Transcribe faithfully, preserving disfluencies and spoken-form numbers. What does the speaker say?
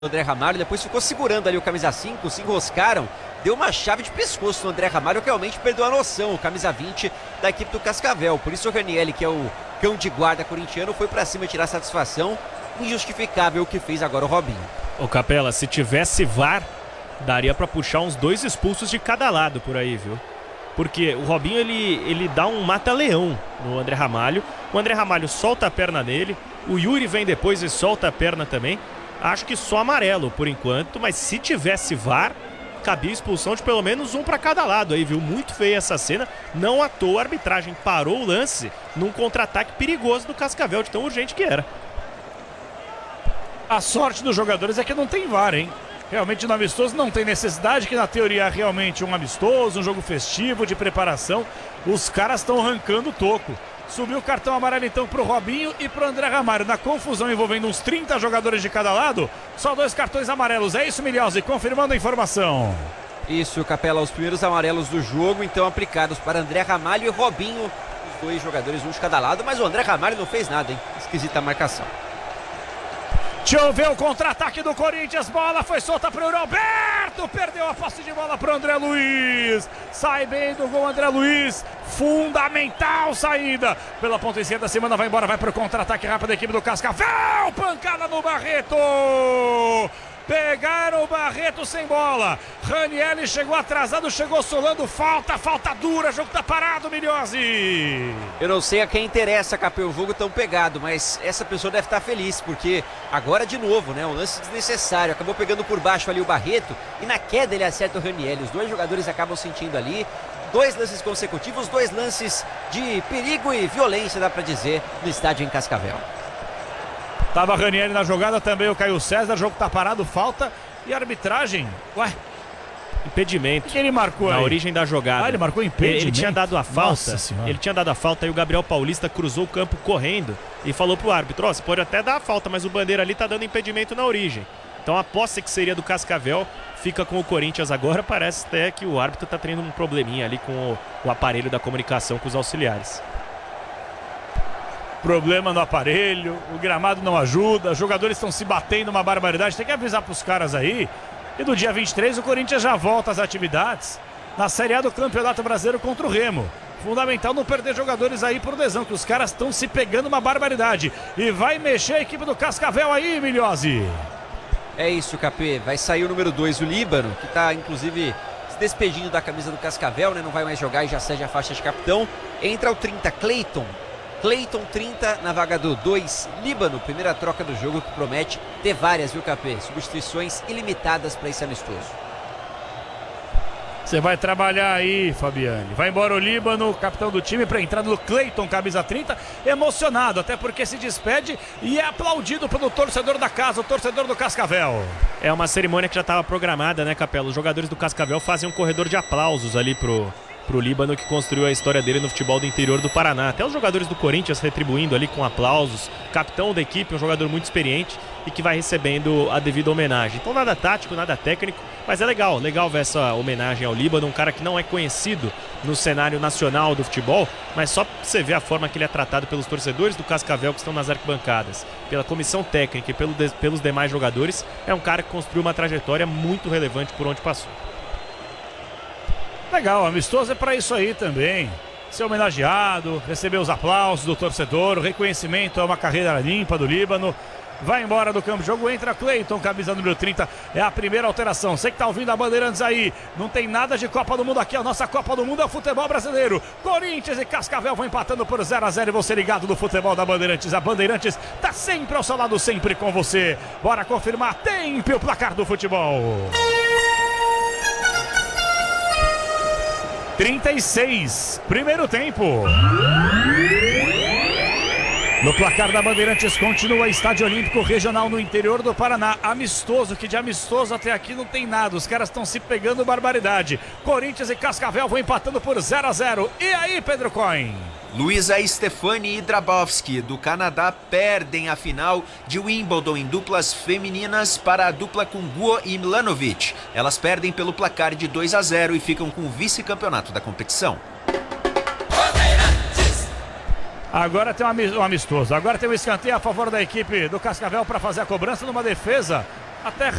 André Ramalho, depois ficou segurando ali o camisa cinco, se enroscaram, deu uma chave de pescoço no André Ramalho, que realmente perdeu a noção, o camisa vinte da equipe do Cascavel. Por isso o Ranieri, que é o cão de guarda corintiano, foi pra cima tirar satisfação. Injustificável o que fez agora o Robinho. Ô Capela, se tivesse V A R, daria pra puxar uns dois expulsos de cada lado por aí, viu? Porque o Robinho, ele, ele dá um mata-leão no André Ramalho. O André Ramalho solta a perna nele, o Yuri vem depois e solta a perna também. Acho que só amarelo por enquanto, mas se tivesse V A R, cabia expulsão de pelo menos um para cada lado aí, viu? Muito feia essa cena. Não à toa a arbitragem parou o lance num contra-ataque perigoso do Cascavel, de tão urgente que era. A sorte dos jogadores é que não tem V A R, hein? Realmente no amistoso não tem necessidade, que na teoria é realmente um amistoso, um jogo festivo de preparação. Os caras estão arrancando o toco. Subiu o cartão amarelo então pro Robinho e pro André Ramalho. Na confusão envolvendo uns trinta jogadores de cada lado, só dois cartões amarelos. É isso, Milhausi, confirmando a informação. Isso, Capela, os primeiros amarelos do jogo, então aplicados para André Ramalho e Robinho. Os dois jogadores, um de cada lado, mas o André Ramalho não fez nada, hein? Esquisita a marcação. Deixa eu ver o contra-ataque do Corinthians. Bola foi solta para o Roberto. Perdeu a posse de bola para o André Luiz. Sai bem do gol André Luiz. Fundamental saída. Pela ponta esquerda, semana vai embora. Vai para o contra-ataque rápido da equipe do Cascavel. Pancada no Barreto. Pegaram o Barreto sem bola. Ranieri chegou atrasado, chegou solando. Falta, falta dura. Jogo tá parado, Milhausi. Eu não sei a quem interessa, Capel, o jogo tão pegado, mas essa pessoa deve estar feliz, porque agora de novo, né? Um lance desnecessário. Acabou pegando por baixo ali o Barreto e na queda ele acerta o Ranieri. Os dois jogadores acabam sentindo ali. Dois lances consecutivos, dois lances de perigo e violência, dá pra dizer, no estádio em Cascavel. Tava Ranieri na jogada, também o Caio César, o jogo tá parado, falta e arbitragem. Ué, impedimento. O que ele marcou na aí? origem da jogada. Ah, ele marcou impedimento? Ele, ele tinha dado a falta. Nossa senhora. Ele tinha dado a falta e o Gabriel Paulista cruzou o campo correndo e falou pro árbitro: ó, oh, você pode até dar a falta, mas o bandeira ali tá dando impedimento na origem. Então a posse que seria do Cascavel fica com o Corinthians agora. Parece até que o árbitro tá tendo um probleminha ali com o, o aparelho da comunicação com os auxiliares. Problema no aparelho, o gramado não ajuda, os jogadores estão se batendo uma barbaridade. Tem que avisar pros caras aí. E no dia vinte e três o Corinthians já volta às atividades na Série A do Campeonato Brasileiro contra o Remo. Fundamental não perder jogadores aí por lesão, que os caras estão se pegando uma barbaridade. E vai mexer a equipe do Cascavel aí, Milhausi. É isso, Capê. Vai sair o número dois, o Líbano, que tá inclusive se despedindo da camisa do Cascavel, né? Não vai mais jogar e já cede a faixa de capitão. Entra o trinta, Cleiton. Cleiton trinta na vaga do dois, Líbano, primeira troca do jogo que promete ter várias, viu, Capê? Substituições ilimitadas para esse amistoso. Você vai trabalhar aí, Fabiane. Vai embora o Líbano, capitão do time, para a entrada do Cleiton, camisa trinta, emocionado, até porque se despede e é aplaudido pelo torcedor da casa, o torcedor do Cascavel. É uma cerimônia que já estava programada, né, Capela? Os jogadores do Cascavel fazem um corredor de aplausos ali pro... pro Líbano, que construiu a história dele no futebol do interior do Paraná. Até os jogadores do Corinthians retribuindo ali com aplausos. Capitão da equipe, um jogador muito experiente e que vai recebendo a devida homenagem. Então nada tático, nada técnico, mas é legal, legal ver essa homenagem ao Líbano, um cara que não é conhecido no cenário nacional do futebol, mas só pra você ver a forma que ele é tratado pelos torcedores do Cascavel que estão nas arquibancadas, pela comissão técnica e pelo de, pelos demais jogadores. É um cara que construiu uma trajetória muito relevante por onde passou. Legal, amistoso é para isso aí também. Ser homenageado, receber os aplausos do torcedor, o reconhecimento a uma carreira limpa do Líbano. Vai embora do campo de jogo, entra Cleiton, camisa número trinta, é a primeira alteração. Você que tá ouvindo a Bandeirantes aí, não tem nada de Copa do Mundo aqui, a nossa Copa do Mundo é o futebol brasileiro. Corinthians e Cascavel vão empatando por zero a zero e você ligado no futebol da Bandeirantes. A Bandeirantes tá sempre ao seu lado, sempre com você. Bora confirmar, tempo e o placar do futebol. trinta e seis, primeiro tempo. No placar da Bandeirantes continua Estádio Olímpico Regional no interior do Paraná. Amistoso, que de amistoso até aqui não tem nada. Os caras estão se pegando barbaridade. Corinthians e Cascavel vão empatando por zero a zero. E aí, Pedro Coin? Luísa Stefani e Drabowski, do Canadá, perdem a final de Wimbledon em duplas femininas para a dupla com Guo e Milanovic. Elas perdem pelo placar de dois a zero e ficam com o vice-campeonato da competição. Agora tem um amistoso, agora tem um escanteio a favor da equipe do Cascavel para fazer a cobrança numa defesa Até